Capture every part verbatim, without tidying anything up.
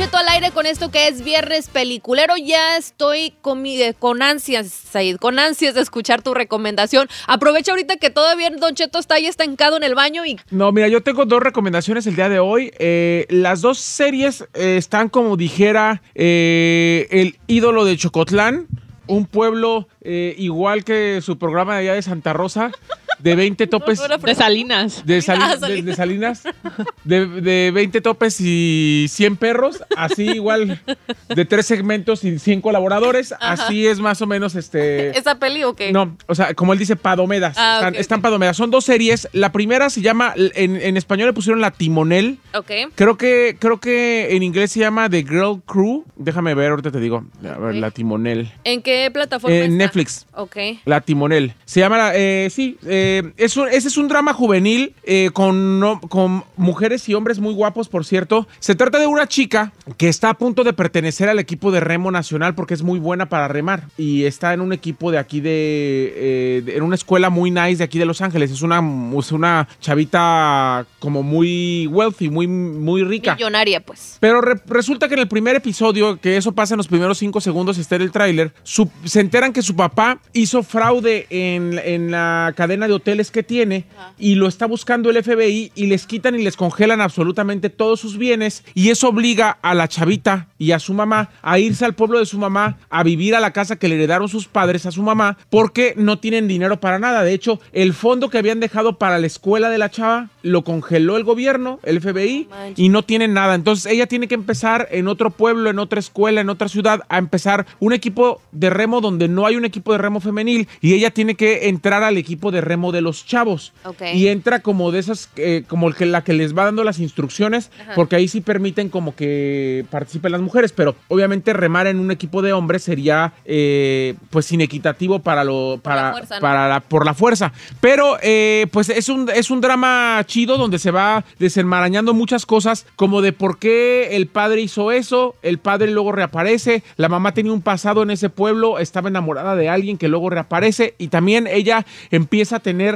Cheto al aire con esto que es Viernes Peliculero. Ya estoy con, mi, con ansias, Said, con ansias de escuchar tu recomendación. Aprovecha ahorita que todavía Don Cheto está ahí estancado en el baño y... No, mira, yo tengo dos recomendaciones el día de hoy. Eh, las dos series eh, están como dijera eh, El ídolo de Chocotlán, un pueblo eh, igual que su programa de allá de Santa Rosa, de veinte topes. De Salinas. De, Sali ah, de, de Salinas. De, de veinte topes y cien perros. Así igual de tres segmentos y cien colaboradores. Ajá. Así es más o menos este... ¿Esa peli o qué? No, o sea, como él dice, padomedas. Ah, están, okay, están okay. padomedas. Son dos series. La primera se llama, en, en español le pusieron La Timonel. Ok. Creo que, creo que en inglés se llama The Girl Crew. Déjame ver, ahorita te digo. A ver, okay. La Timonel. ¿En qué plataforma En está? Netflix. Ok. La Timonel. Se llama, eh, sí, eh, es un, ese es un drama juvenil eh, con, no, con mujeres y hombres muy guapos, por cierto. Se trata de una chica que está a punto de pertenecer al equipo de remo nacional porque es muy buena para remar y está en un equipo de aquí de, eh, de en una escuela muy nice de aquí de Los Ángeles. Es una, es una chavita como muy wealthy, muy, muy rica. Millonaria, pues. Pero re, resulta que en el primer episodio, que eso pasa en los primeros cinco segundos, está en el tráiler, se enteran que su papá hizo fraude en, en la cadena de hoteles que tiene uh-huh. y lo está buscando el F B I y les quitan y les congelan absolutamente todos sus bienes y eso obliga a la chavita y a su mamá a irse al pueblo de su mamá, a vivir a la casa que le heredaron sus padres a su mamá porque no tienen dinero para nada. De hecho, el fondo que habían dejado para la escuela de la chava lo congeló el gobierno, el F B I, oh, y no tienen nada. Entonces ella tiene que empezar en otro pueblo, en otra escuela, en otra ciudad, a empezar un equipo de remo donde no hay un equipo de remo femenil y ella tiene que entrar al equipo de remo de los chavos. Okay. Y entra como de esas, eh, como el que, la que les va dando las instrucciones, ajá. porque ahí sí permiten como que participen las mujeres, pero obviamente remar en un equipo de hombres sería eh, pues inequitativo para lo para, fuerza, ¿no? para la, por la fuerza. Pero eh, pues es un, es un drama chido donde se va desenmarañando muchas cosas, como de por qué el padre hizo eso, el padre luego reaparece, la mamá tenía un pasado en ese pueblo, estaba enamorada de alguien que luego reaparece y también ella empieza a tener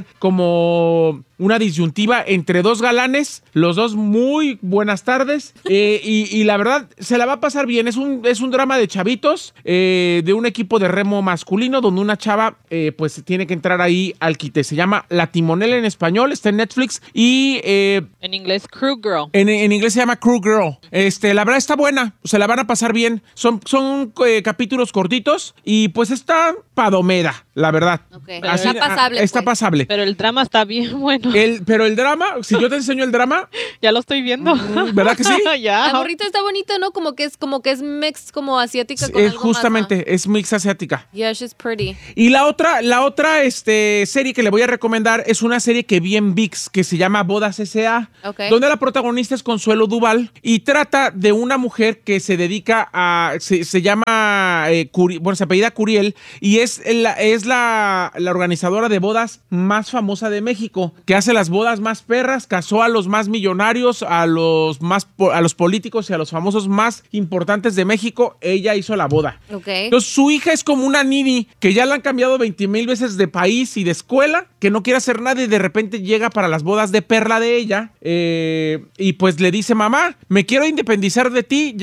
como una disyuntiva entre dos galanes, los dos muy buenas tardes, eh, y, y la verdad se la va a pasar bien. Es un, es un drama de chavitos, eh, de un equipo de remo masculino, donde una chava eh, pues tiene que entrar ahí al quite. Se llama La Timonel en español, está en Netflix y... Eh, en inglés, Crew Girl. En, en inglés se llama Crew Girl. Este, la verdad está buena, se la van a pasar bien. Son, son eh, capítulos cortitos y pues está padomera, la verdad. Okay. Así, está pasable. A, está pues. pasable. Pero el drama está bien bueno. El, pero el drama, si yo te enseño el drama... Ya lo estoy viendo. ¿Verdad que sí? Ya. La gorrita está bonita, ¿no? Como que es como que es mix, como asiática con es algo justamente, más, ¿no? es mix asiática. Yeah, she's pretty. Y la otra, la otra este, serie que le voy a recomendar es una serie que vi en V I X que se llama Bodas S A Okay. Donde la protagonista es Consuelo Duval y trata de una mujer que se dedica a, se, se llama, eh, Curi, bueno, se apellida Curiel y es, la, es la, la organizadora de bodas más famosa de México, que hace las bodas más perras, casó a los más millonarios, a los más, a los políticos y a los famosos más importantes de México. Ella hizo la boda. Okay. Entonces su hija es como una nini que ya la han cambiado veinte mil veces de país y de escuela, que no quiere hacer nada y de repente llega para las bodas de perla de ella eh, y pues le dice: mamá, me quiero independizar de ti.